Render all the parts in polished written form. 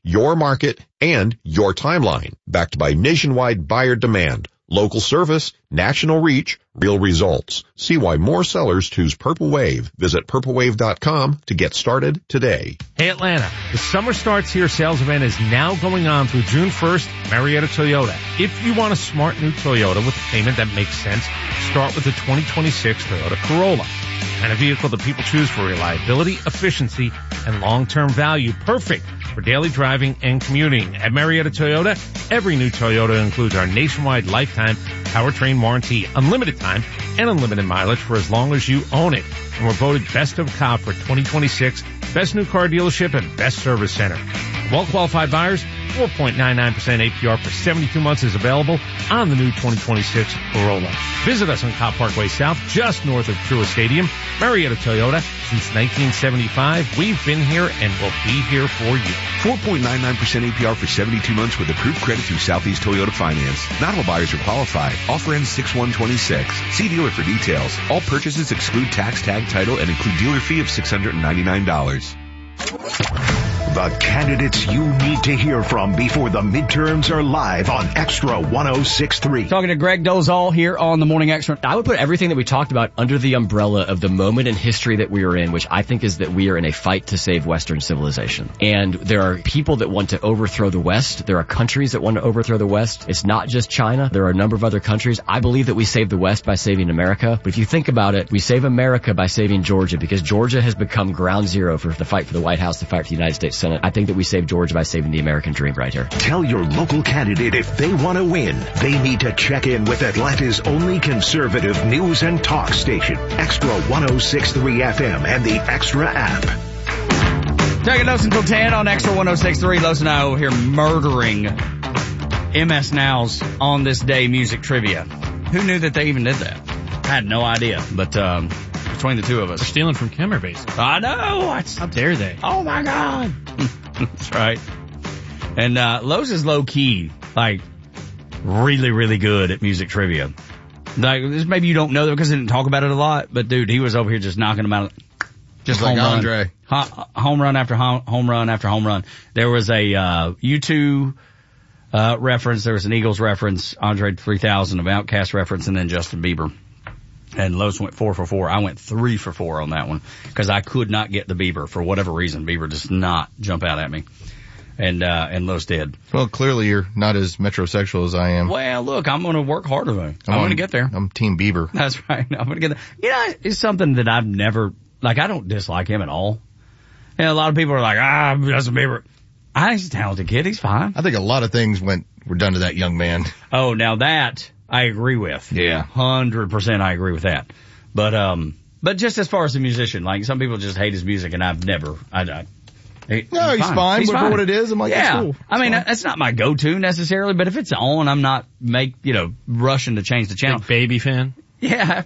your market, and your timeline. Backed by nationwide buyer demand, local service, national reach, real results. See why more sellers choose Purple Wave. Visit purplewave.com to get started today. Hey Atlanta, the Summer Starts Here sales event is now going on through June 1st at Marietta Toyota. If you want a smart new Toyota with a payment that makes sense, start with the 2026 Toyota Corolla. And a vehicle that people choose for reliability, efficiency, and long-term value. Perfect for daily driving and commuting. At Marietta Toyota, every new Toyota includes our nationwide lifetime powertrain warranty, unlimited time, and unlimited mileage for as long as you own it. And we're voted Best of Cobb for 2026, Best New Car Dealership, and Best Service Center. Well-qualified buyers, 4.99% APR for 72 months is available on the new 2026 Corolla. Visit us on Cobb Parkway South, just north of Truist Stadium. Marietta Toyota, since 1975. We've been here and will be here for you. 4.99% APR for 72 months with approved credit through Southeast Toyota Finance. Not all buyers are qualified. Offer ends 6/1/26. See dealer for details. All purchases exclude tax, tag, title, and include dealer fee of $699. The candidates you need to hear from before the midterms are live on Extra 106.3. Talking to Greg Dozal here on the Morning Extra. I would put everything that we talked about under the umbrella of the moment in history that we are in, which I think is that we are in a fight to save Western civilization. And there are people that want to overthrow the West. There are countries that want to overthrow the West. It's not just China. There are a number of other countries. I believe that we save the West by saving America. But if you think about it, we save America by saving Georgia, because Georgia has become ground zero for the fight for the White House, the fight for the United States Senate. I think that we save Georgia by saving the American dream right here. Tell your local candidate if they want to win, they need to check in with Atlanta's only conservative news and talk station, Extra 106.3 FM and the Extra app. Taking notes until 10 on Extra 106.3. Los and I over here murdering MS Now's On This Day music trivia. Who knew that they even did that? I had no idea, but between the two of us. They're stealing from Kimmer, basically. I know. How dare they? Oh, my God. That's right. And Los is low-key, like, really, really good at music trivia. Like, maybe you don't know that because he didn't talk about it a lot, but, dude, he was over here just knocking them out. Just like Andre. Home run after home run after home run. There was a U2 reference. There was an Eagles reference, Andre 3000, of Outkast reference, and then Justin Bieber. And Los went 4 for 4. I went 3 for 4 on that one because I could not get the Bieber for whatever reason. Bieber does not jump out at me. And Los did. Well, clearly you're not as metrosexual as I am. Well, look, I'm going to work harder though. I'm going to get there. I'm Team Bieber. That's right. I'm going to get there. You know, it's something that I've never, like, I don't dislike him at all. And a lot of people are like, Justin Bieber. He's a talented kid. He's fine. I think a lot of things were done to that young man. Oh, now that I agree with. Yeah. 100% I agree with that. But just as far as a musician, like some people just hate his music and I've never, no, he's fine. He's for fine. what it is. I'm like, yeah. That's cool. I mean, that's not my go-to necessarily, but if it's on, I'm not rushing to change the channel. Big Baby fan? Yeah.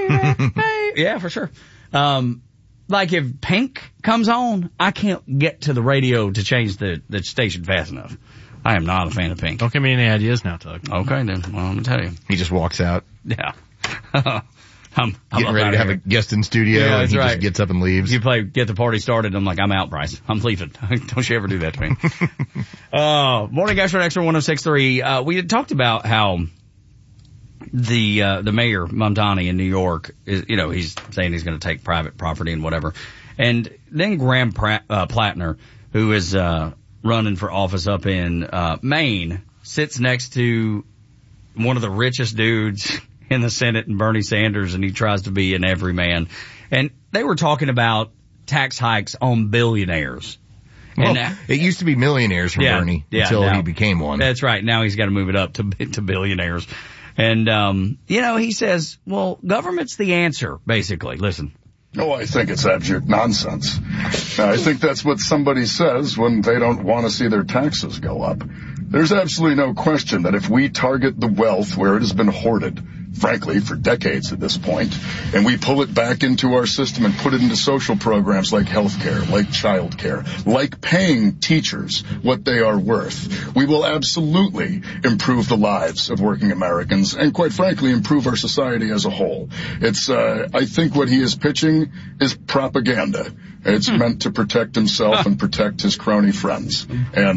Baby. Yeah, for sure. Like if Pink comes on, I can't get to the radio to change the station fast enough. I am not a fan of Pink. Don't give me any ideas now, Tug. Okay, then. Well, I'm going to tell you. He just walks out. Yeah. I'm getting ready to have a guest in studio, yeah, and he right. just gets up and leaves. You get the party started, I'm like, I'm out, Bryce. I'm leaving. Don't you ever do that to me. Morning Extra 106.3. We had talked about how the mayor, Mamdani in New York, is, he's saying he's going to take private property and whatever. And then Graham Plattner, who is running for office up in Maine, sits next to one of the richest dudes in the Senate and Bernie Sanders, and he tries to be an everyman. And they were talking about tax hikes on billionaires. Well, it used to be millionaires for Bernie until he became one. That's right. Now he's got to move it up to billionaires. And, he says, well, government's the answer, basically. Listen. No, I think it's abject nonsense. I think that's what somebody says when they don't want to see their taxes go up. There's absolutely no question that if we target the wealth where it has been hoarded, frankly, for decades at this point, and we pull it back into our system and put it into social programs like healthcare, like childcare, like paying teachers what they are worth, we will absolutely improve the lives of working Americans and, quite frankly, improve our society as a whole. It's, I think what he is pitching is propaganda. It's meant to protect himself and protect his crony friends. And